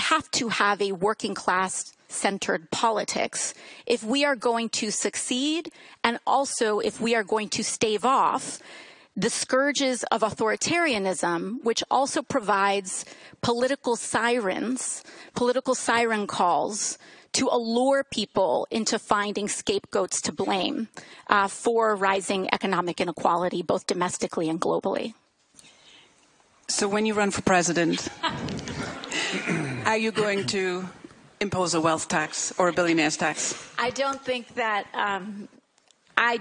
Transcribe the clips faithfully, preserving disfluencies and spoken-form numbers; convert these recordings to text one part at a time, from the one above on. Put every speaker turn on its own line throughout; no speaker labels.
have to have a working class centered politics if we are going to succeed, and also if we are going to stave off the scourges of authoritarianism, which also provides political sirens, political siren calls to allure people into finding scapegoats to blame uh, for rising economic inequality, both domestically and globally.
So when you run for president, are you going to impose a wealth tax or a billionaire's tax?
I don't think that um, I.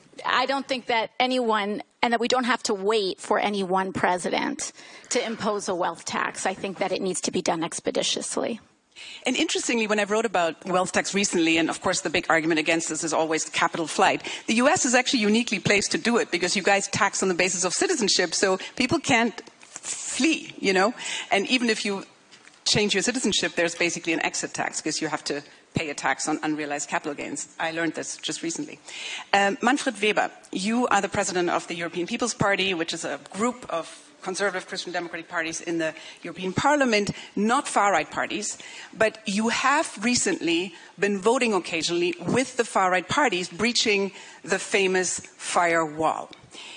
I don't think that anyone, and that we don't have to wait for any one president to impose a wealth tax. I think that it needs to be done expeditiously.
And interestingly, when I wrote about wealth tax recently, and of course the big argument against this is always capital flight, the U S is actually uniquely placed to do it because you guys tax on the basis of citizenship, so people can't flee, you know? And even if you change your citizenship, there's basically an exit tax because you have to pay a tax on unrealized capital gains. I learned this just recently. Um, Manfred Weber, you are the president of the European People's Party, which is a group of conservative Christian democratic parties in the European Parliament, not far-right parties, but you have recently been voting occasionally with the far-right parties, breaching the famous firewall.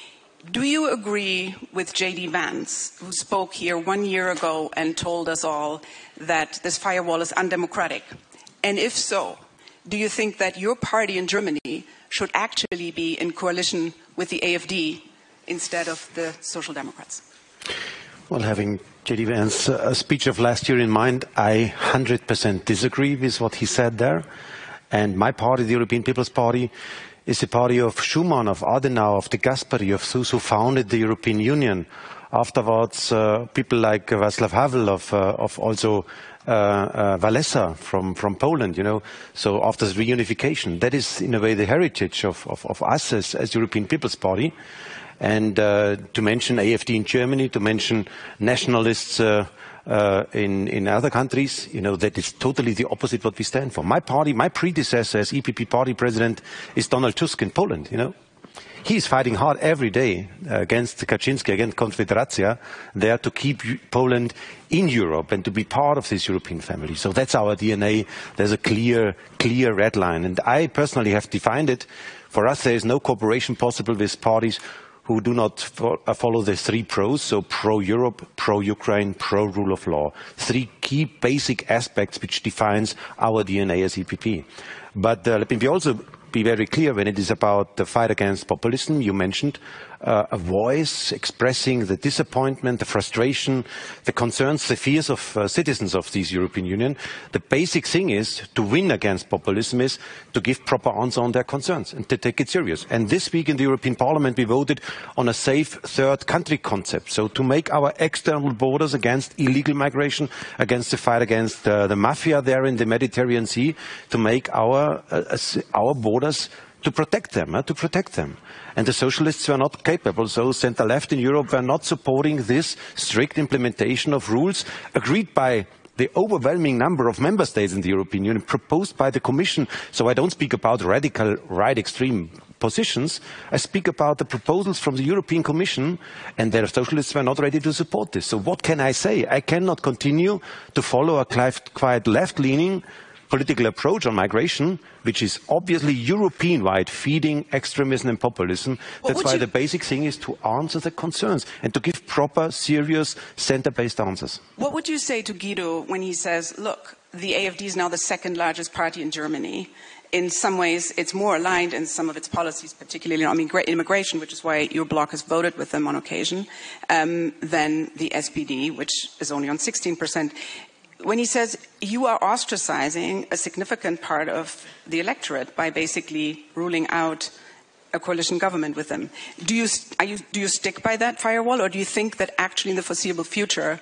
Do you agree with J D Vance, who spoke here one year ago and told us all that this firewall is undemocratic? And if so, do you think that your party in Germany should actually be in coalition with the A F D instead of the Social Democrats?
Well, having J D Vance's uh, speech of last year in mind, I one hundred percent disagree with what he said there. And my party, the European People's Party, is the party of Schuman, of Adenauer, of de Gasperi, of those who founded the European Union. Afterwards, uh, people like Václav Havel, of, uh, of also uh, uh, Walesa from, from Poland, you know. So after the reunification, that is in a way the heritage of, of, of us as, as European People's Party. And uh, to mention A F D in Germany, to mention nationalists uh, uh, in, in other countries, you know, that is totally the opposite what we stand for. My party, my predecessor as E P P party president is Donald Tusk in Poland, you know. He is fighting hard every day uh, against Kaczynski, against Konfederacja, there to keep Poland in Europe and to be part of this European family. So that's our D N A. There's a clear, clear red line. And I personally have defined it. For us, there is no cooperation possible with parties who do not fo uh, follow the three pros, so pro-Europe, pro-Ukraine, pro-rule of law. Three key basic aspects which defines our D N A as E P P. But uh, let me be also be very clear when it is about the fight against populism. You mentioned uh, a voice expressing the disappointment, the frustration, the concerns, the fears of uh, citizens of this European Union. The basic thing is to win against populism is to give proper answer on their concerns and to take it serious. And this week in the European Parliament we voted on a safe third country concept. So to make our external borders against illegal migration, against the fight against uh, the mafia there in the Mediterranean Sea, to make our, uh, our borders to protect them, uh, to protect them. And the socialists were not capable, so center-left in Europe were not supporting this strict implementation of rules agreed by the overwhelming number of member states in the European Union, proposed by the Commission. So I don't speak about radical right extreme positions, I speak about the proposals from the European Commission, and the socialists were not ready to support this. So what can I say? I cannot continue to follow a quite left-leaning political approach on migration, which is obviously European-wide, feeding extremism and populism. That's why the basic thing is to answer the concerns and to give proper, serious, center-based answers.
What would you say to Guido when he says, look, the A F D is now the second largest party in Germany. In some ways, it's more aligned in some of its policies, particularly on immigration, which is why your bloc has voted with them on occasion, um, than the S P D, which is only on sixteen percent. When he says you are ostracizing a significant part of the electorate by basically ruling out a coalition government with them, do you, are you, do you stick by that firewall, or do you think that actually in the foreseeable future,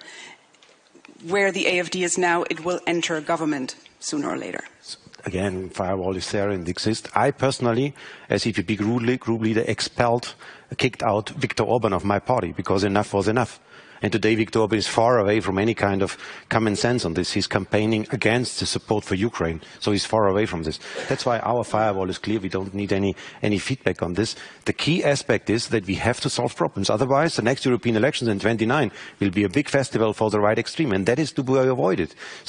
where the A F D is now, it will enter government sooner or later?
Again, firewall is there and exists. I personally, as E P P group leader, expelled, kicked out Viktor Orban of my party because enough was enough. And today Viktor Orban is far away from any kind of common sense on this. He's campaigning against the support for Ukraine. So he's far away from this. That's why our firewall is clear. We don't need any, any feedback on this. The key aspect is that we have to solve problems. Otherwise, the next European elections in twenty-nine will be a big festival for the right extreme. And that is to be avoided.